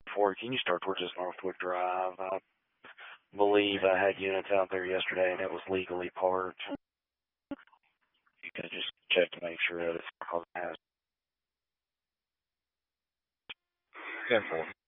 4, can you start towards this Northwick Drive? I believe I had units out there yesterday and it was legally parked. You can just check to make sure that it's causing hazard. 10-4.